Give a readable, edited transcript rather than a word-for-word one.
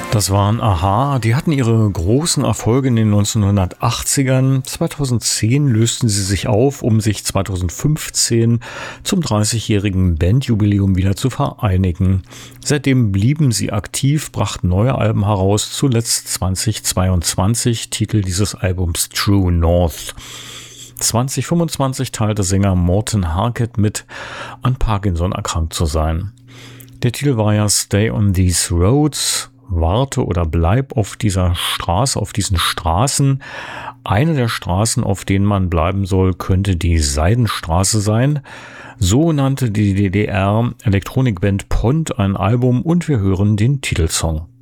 Das waren a-ha. Die hatten ihre großen Erfolge in den 1980ern. 2010 lösten sie sich auf, um sich 2015 zum 30-jährigen Bandjubiläum wieder zu vereinigen. Seitdem blieben sie aktiv, brachten neue Alben heraus, zuletzt 2022, Titel dieses Albums True North. 2025 teilte Sänger Morten Harket mit, an Parkinson erkrankt zu sein. Der Titel war ja Stay on These Roads, warte oder bleib auf dieser Straße, auf diesen Straßen. Eine der Straßen, auf denen man bleiben soll, könnte die Seidenstraße sein. So nannte die DDR-Elektronikband Pond ein Album und wir hören den Titelsong.